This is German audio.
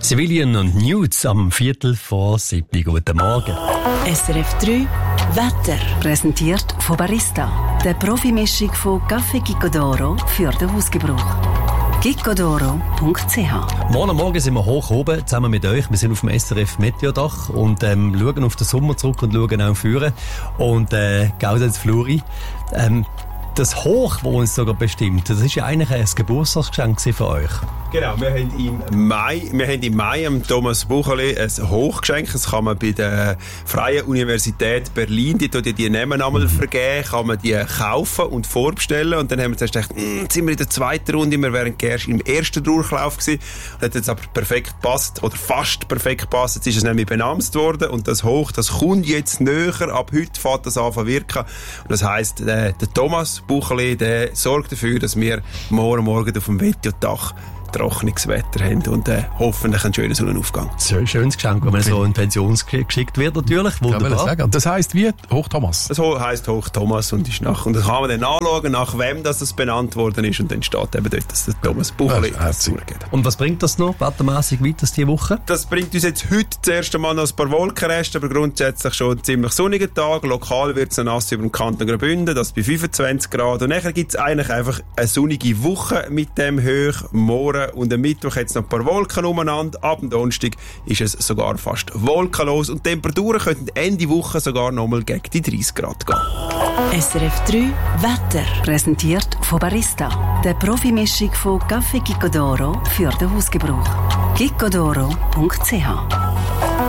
Civilian und Nudes am 6:45. Guten Morgen. SRF 3 Wetter. Präsentiert von Barista. Der Profimischung von Café Gicodoro für den Hausgebrauch. gicodoro.ch. Morgen sind wir hoch oben, zusammen mit euch. Wir sind auf dem SRF Meteodach und schauen auf den Sommer zurück und schauen auch führen. Und Gaudenz Fluri. Das Hoch, das uns sogar bestimmt, das ist ja eigentlich ein Geburtstagsgeschenk für euch. Genau, wir haben im Mai am Thomas Bucheli ein Hochgeschenk. Das kann man bei der Freien Universität Berlin, die Namen einmal vergeben, kann man die kaufen und vorbestellen. Und dann haben wir zuerst gedacht, jetzt sind wir in der zweiten Runde, wir wären erst im ersten Durchlauf gewesen. Das hat jetzt aber perfekt gepasst, oder fast perfekt gepasst. Jetzt ist es nämlich benamst worden und das Hoch, das kommt jetzt näher. Ab heute fängt das an zu wirken. Und das heisst, der Thomas Bucheli, der sorgt dafür, dass wir morgen auf dem Meteodach trockenes Wetter haben und hoffentlich einen schönen Sonnenaufgang. So ein schönes Geschenk, wenn man so in Pension geschickt wird, natürlich. Wunderbar. Ja, das heisst wie Hoch Thomas? Das heisst Hoch Thomas und ist und das kann man dann anschauen, nach wem das benannt worden ist, und dann steht eben dort, dass der Thomas Bucheli das zugeht. Und was bringt das noch wettermässig weiter diese Woche? Das bringt uns jetzt heute das erste Mal noch ein paar Wolkenreste, aber grundsätzlich schon ein ziemlich sonniger Tag. Lokal wird es nass über dem Kanton Graubünden, das bei 25 Grad. Und nachher gibt es eigentlich einfach eine sonnige Woche mit dem Hoch. Morgen und am Mittwoch jetzt noch ein paar Wolken umeinander. Ab dem Donnerstag ist es sogar fast wolkenlos und die Temperaturen könnten Ende Woche sogar noch mal gegen die 30 Grad gehen. SRF 3 Wetter. Präsentiert von Barista. Der Profimischung von Café Gicodoro für den Hausgebrauch. gicodoro.ch.